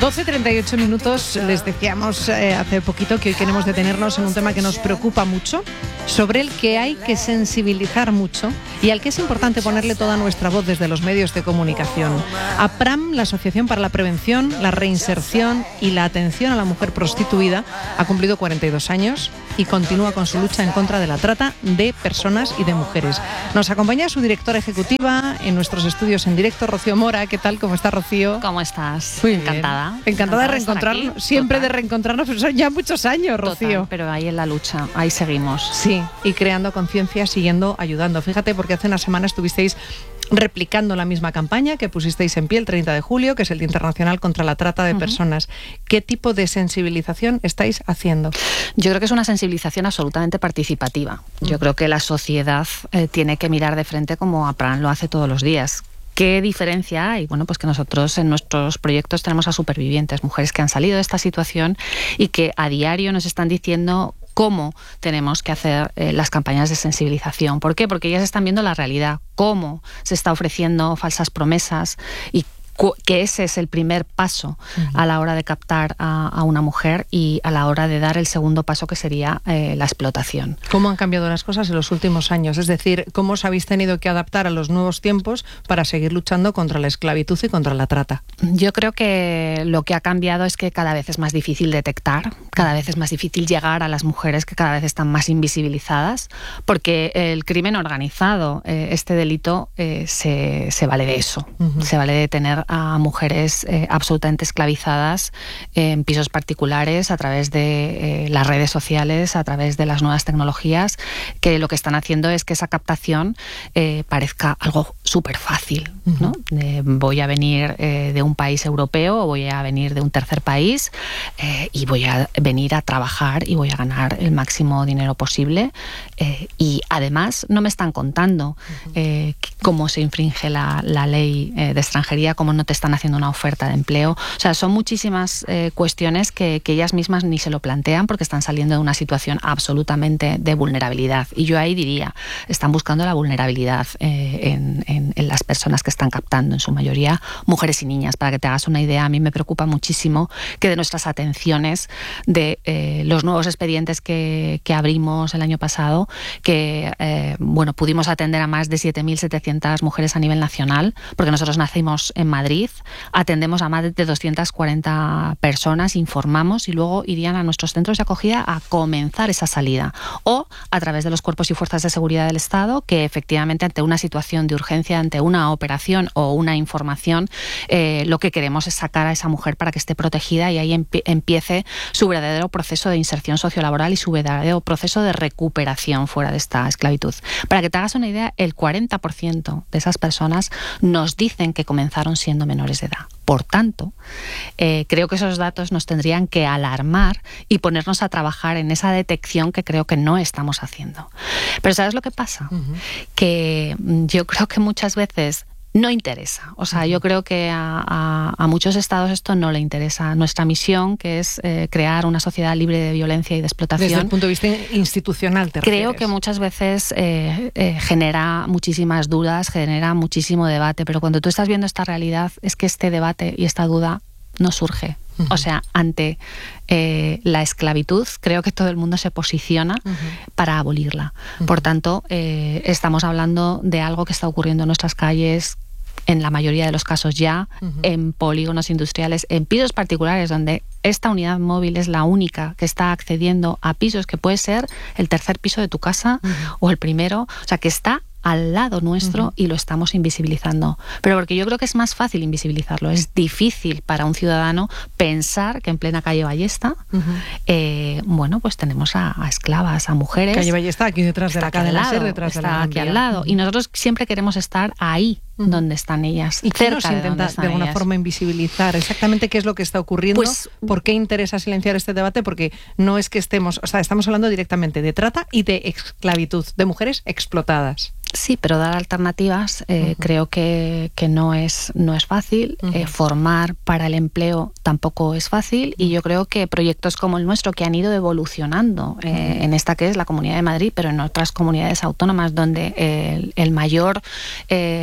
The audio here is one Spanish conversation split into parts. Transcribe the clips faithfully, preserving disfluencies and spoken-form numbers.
doce treinta y ocho minutos. Les decíamos eh, hace poquito que hoy queremos detenernos en un tema que nos preocupa mucho, sobre el que hay que sensibilizar mucho y al que es importante ponerle toda nuestra voz desde los medios de comunicación. APRAM, la Asociación para la Prevención, la Reinserción y la Atención a la Mujer Prostituida, ha cumplido cuarenta y dos años y continúa con su lucha en contra de la trata de personas y de mujeres. Nos acompaña su directora ejecutiva en nuestros estudios en directo, Rocío Mora. ¿Qué tal? ¿Cómo está, Rocío? ¿Cómo estás? Muy encantada. Bien. Encantada de reencontrarnos, siempre Total. de reencontrarnos, pero son ya muchos años, Rocío. Total, pero ahí en la lucha, ahí seguimos. Sí, y creando conciencia, siguiendo ayudando. Fíjate, porque hace una semana estuvisteis replicando la misma campaña que pusisteis en pie el treinta de julio, que es el Día Internacional contra la Trata de uh-huh. Personas. ¿Qué tipo de sensibilización estáis haciendo? Yo creo que es una sensibilización absolutamente participativa. Uh-huh. Yo creo que la sociedad eh, tiene que mirar de frente como APRAM lo hace todos los días. ¿Qué diferencia hay? Bueno, pues que nosotros en nuestros proyectos tenemos a supervivientes, mujeres que han salido de esta situación y que a diario nos están diciendo cómo tenemos que hacer eh, las campañas de sensibilización. ¿Por qué? Porque ellas están viendo la realidad, cómo se está ofreciendo falsas promesas y que ese es el primer paso uh-huh. a la hora de captar a, a una mujer y a la hora de dar el segundo paso, que sería eh, la explotación. ¿Cómo han cambiado las cosas en los últimos años? Es decir, ¿cómo os habéis tenido que adaptar a los nuevos tiempos para seguir luchando contra la esclavitud y contra la trata? Yo creo que lo que ha cambiado es que cada vez es más difícil detectar, cada vez es más difícil llegar a las mujeres que cada vez están más invisibilizadas, porque el crimen organizado, eh, este delito, eh, se, se vale de eso, uh-huh. se vale de tener a mujeres eh, absolutamente esclavizadas eh, en pisos particulares a través de eh, las redes sociales, a través de las nuevas tecnologías, que lo que están haciendo es que esa captación eh, parezca algo súper fácil, ¿no? Uh-huh. Eh, voy a venir eh, de un país europeo o voy a venir de un tercer país eh, y voy a venir a trabajar y voy a ganar el máximo dinero posible eh, y además no me están contando uh-huh. eh, cómo se infringe la, la ley eh, de extranjería, cómo no te están haciendo una oferta de empleo. O sea, son muchísimas eh, cuestiones que, que ellas mismas ni se lo plantean porque están saliendo de una situación absolutamente de vulnerabilidad. Y yo ahí diría, están buscando la vulnerabilidad eh, en, en, en las personas que están captando, en su mayoría mujeres y niñas. Para que te hagas una idea, a mí me preocupa muchísimo que de nuestras atenciones, de eh, los nuevos expedientes que, que abrimos el año pasado, que eh, bueno, pudimos atender a más de siete mil setecientas mujeres a nivel nacional, porque nosotros nacimos en Madrid, atendemos a más de doscientas cuarenta personas, informamos y luego irían a nuestros centros de acogida a comenzar esa salida. O a través de los cuerpos y fuerzas de seguridad del Estado, que efectivamente ante una situación de urgencia, ante una operación o una información, eh, lo que queremos es sacar a esa mujer para que esté protegida y ahí empie- empiece su verdadero proceso de inserción sociolaboral y su verdadero proceso de recuperación fuera de esta esclavitud. Para que te hagas una idea, el cuarenta por ciento de esas personas nos dicen que comenzaron siendo menores de edad. Por tanto, eh, creo que esos datos nos tendrían que alarmar y ponernos a trabajar en esa detección que creo que no estamos haciendo. Pero ¿sabes lo que pasa? Uh-huh. Que yo creo que muchas veces no interesa. O sea, yo creo que a, a, a muchos estados esto no le interesa. Nuestra misión, que es eh, crear una sociedad libre de violencia y de explotación. Desde el punto de vista institucional, ¿te refieres? Creo que muchas veces eh, eh, genera muchísimas dudas, genera muchísimo debate, pero cuando tú estás viendo esta realidad, es que este debate y esta duda no surge. Uh-huh. O sea, ante eh, la esclavitud, creo que todo el mundo se posiciona uh-huh. para abolirla. Uh-huh. Por tanto, eh, estamos hablando de algo que está ocurriendo en nuestras calles, en la mayoría de los casos ya, uh-huh. en polígonos industriales, en pisos particulares donde esta unidad móvil es la única que está accediendo a pisos que puede ser el tercer piso de tu casa uh-huh. o el primero, o sea, que está al lado nuestro uh-huh. y lo estamos invisibilizando. Pero porque yo creo que es más fácil invisibilizarlo. Es difícil para un ciudadano pensar que en plena calle Ballesta, uh-huh. eh, bueno, pues tenemos a, a esclavas, a mujeres. Calle Ballesta, aquí detrás de la cadena SER, detrás de la Está aquí al lado. Uh-huh. Y nosotros siempre queremos estar ahí, uh-huh. donde están ellas. ¿Y qué nos intenta de, de alguna ellas? forma invisibilizar? Exactamente qué es lo que está ocurriendo. Pues, ¿por qué interesa silenciar este debate? Porque no es que estemos, o sea, estamos hablando directamente de trata y de esclavitud, de mujeres explotadas. Sí, pero dar alternativas eh, uh-huh. creo que, que no es, no es fácil. Uh-huh. Eh, formar para el empleo tampoco es fácil y yo creo que proyectos como el nuestro, que han ido evolucionando eh, uh-huh. en esta que es la Comunidad de Madrid, pero en otras comunidades autónomas donde el, el mayor eh,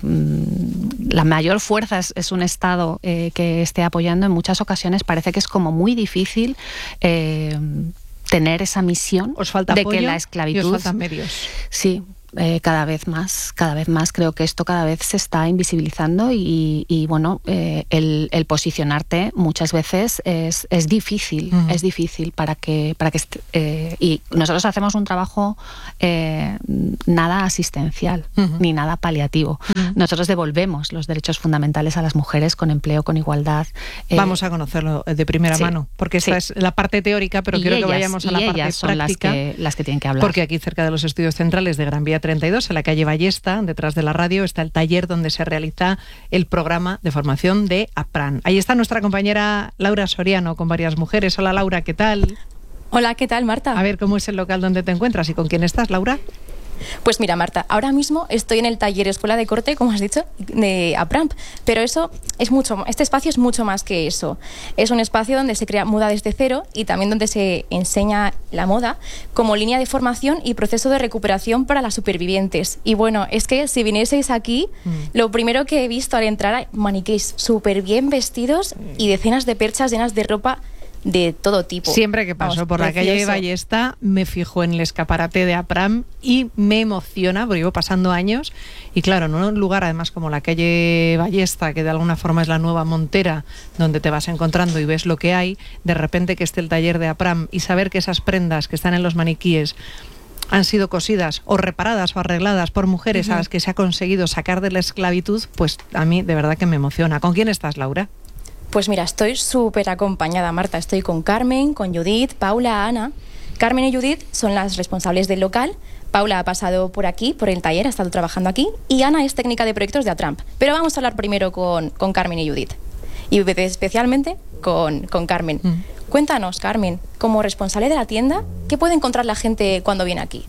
la mayor fuerza es, es un Estado eh, que esté apoyando, en muchas ocasiones parece que es como muy difícil eh, tener esa misión. ¿Os falta de apoyo que la esclavitud, y os faltan medios? Sí. Eh, cada vez más, cada vez más creo que esto cada vez se está invisibilizando y, y bueno, eh, el, el posicionarte muchas veces es, es difícil, uh-huh. es difícil para que, para que eh, y nosotros hacemos un trabajo eh, nada asistencial, uh-huh. ni nada paliativo. Uh-huh. Nosotros devolvemos los derechos fundamentales a las mujeres con empleo, con igualdad. Eh, Vamos a conocerlo de primera sí, mano, porque esta sí. es la parte teórica, pero y quiero ellas, que vayamos a la parte ellas son práctica, las que, las que tienen que hablar. Porque aquí cerca de los estudios centrales de Gran Vía treinta y dos, en la calle Ballesta, detrás de la radio, está el taller donde se realiza el programa de formación de APRAN. Ahí está nuestra compañera Laura Soriano con varias mujeres. Hola Laura, ¿qué tal? Hola, ¿qué tal, Marta? A ver, ¿cómo es el local donde te encuentras y con quién estás, Laura? Pues mira, Marta, ahora mismo estoy en el taller Escuela de Corte, como has dicho, de APRAN, pero eso es mucho, este espacio es mucho más que eso. Es un espacio donde se crea moda desde cero y también donde se enseña la moda como línea de formación y proceso de recuperación para las supervivientes. Y bueno, es que si vinieseis aquí, mm. lo primero que he visto al entrar hay maniquís súper bien vestidos y decenas de perchas llenas de ropa de todo tipo. Siempre que paso Vamos, por precioso. la calle Ballesta me fijo en el escaparate de APRAN y me emociona, porque llevo pasando años y claro, en un lugar además como la calle Ballesta, que de alguna forma es la nueva Montera, donde te vas encontrando y ves lo que hay, de repente que esté el taller de APRAN y saber que esas prendas que están en los maniquíes han sido cosidas o reparadas o arregladas por mujeres uh-huh. a las que se ha conseguido sacar de la esclavitud, pues a mí de verdad que me emociona. ¿Con quién estás, Laura? Pues mira, estoy súper acompañada, Marta. Estoy con Carmen, con Judith, Paula, Ana. Carmen y Judith son las responsables del local. Paula ha pasado por aquí, por el taller, ha estado trabajando aquí. Y Ana es técnica de proyectos de ATRAMP. Pero vamos a hablar primero con, con Carmen y Judith. Y especialmente con, con Carmen. Mm. Cuéntanos, Carmen, como responsable de la tienda, ¿qué puede encontrar la gente cuando viene aquí?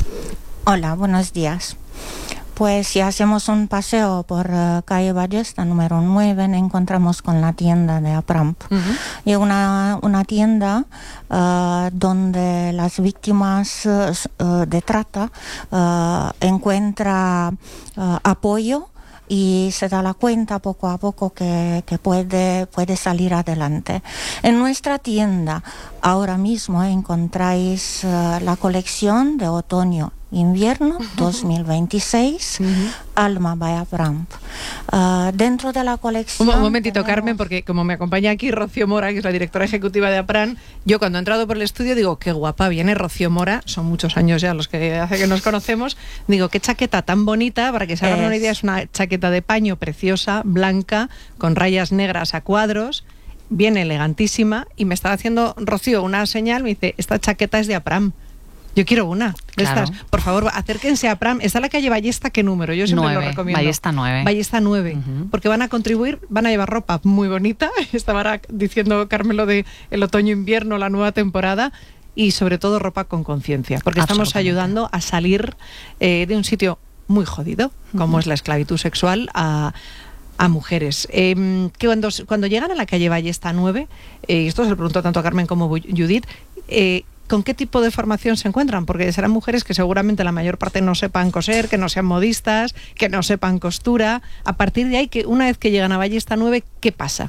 Hola, buenos días. Pues si hacemos un paseo por uh, calle Ballesta número nueve, nos encontramos con la tienda de APRAMP. Uh-huh. Y una, una tienda uh, donde las víctimas uh, de trata uh, encuentran uh, apoyo y se da la cuenta poco a poco que, que puede, puede salir adelante. En nuestra tienda ahora mismo encontráis uh, la colección de otoño invierno dos mil veintiséis, uh-huh. Alma by APRAMP. Uh, dentro de la colección... Un momentito, tenemos... Carmen, porque como me acompaña aquí Rocío Mora, que es la directora ejecutiva de APRAN, yo cuando he entrado por el estudio digo, qué guapa viene Rocío Mora, son muchos años ya los que hace que nos conocemos, digo, qué chaqueta tan bonita, para que se hagan es... una idea, es una chaqueta de paño preciosa, blanca, con rayas negras a cuadros, bien elegantísima, y me estaba haciendo Rocío una señal, me dice, esta chaqueta es de APRAN. Yo quiero una de claro. estas. Por favor, acérquense a APRAN. Está en la calle Ballesta, ¿qué número? Yo siempre nueve, lo recomiendo. Ballesta nueve. Ballesta nueve. Uh-huh. Porque van a contribuir, van a llevar ropa muy bonita. Estaba diciendo Carmelo de el otoño-invierno, la nueva temporada. Y sobre todo ropa con conciencia. Porque estamos ayudando a salir eh, de un sitio muy jodido, como uh-huh. es la esclavitud sexual, a... a mujeres. Eh, que cuando, cuando llegan a la calle Ballesta nueve, eh, y esto se lo pregunto tanto a Carmen como a Judith, eh, ¿con qué tipo de formación se encuentran? Porque serán mujeres que seguramente la mayor parte no sepan coser, que no sean modistas, que no sepan costura. A partir de ahí, que una vez que llegan a Ballesta nueve, ¿qué pasa?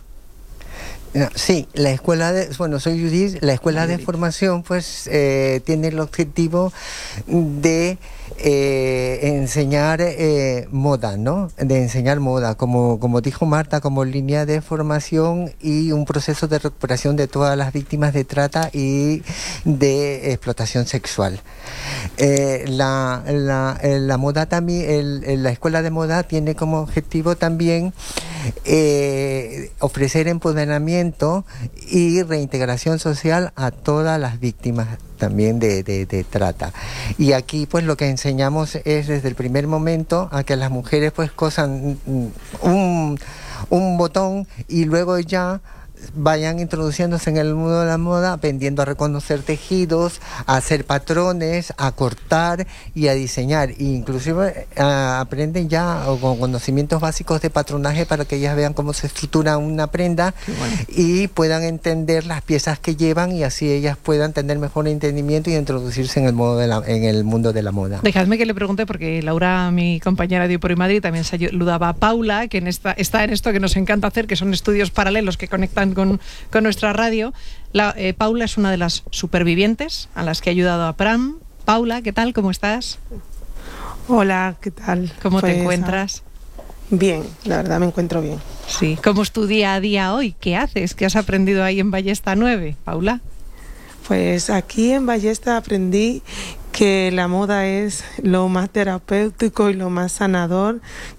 Sí, la escuela de, bueno, soy Judith, la escuela de formación pues eh, tiene el objetivo de eh, enseñar eh, moda, ¿no? De enseñar moda, como, como dijo Marta, como línea de formación y un proceso de recuperación de todas las víctimas de trata y de explotación sexual. Eh, la, la, la moda también, el, la escuela de moda tiene como objetivo también eh, ofrecer empoderamiento y reintegración social a todas las víctimas también de, de, de trata. Y aquí pues lo que enseñamos es desde el primer momento a que las mujeres pues cosan un, un botón y luego ya vayan introduciéndose en el mundo de la moda, aprendiendo a reconocer tejidos, a hacer patrones, a cortar y a diseñar. E inclusive uh, aprenden ya o con conocimientos básicos de patronaje para que ellas vean cómo se estructura una prenda bueno. y puedan entender las piezas que llevan, y así ellas puedan tener mejor entendimiento y introducirse en el, modo de la, en el mundo de la moda. Dejadme que le pregunte, porque Laura, mi compañera de Por y Madrid, también saludaba a Paula, que en esta, está en esto que nos encanta hacer, que son estudios paralelos que conectan con, con nuestra radio. La, eh, Paula es una de las supervivientes a las que ha ayudado a Pram. Paula, ¿qué tal? ¿Cómo estás? Hola, ¿qué tal? ¿Cómo pues, te encuentras? Bien, la verdad me encuentro bien. Sí. ¿Cómo es tu día a día hoy? ¿Qué haces? ¿Qué has aprendido ahí en Ballesta nueve, Paula? Pues aquí en Ballesta aprendí que la moda es lo más terapéutico y lo más sanador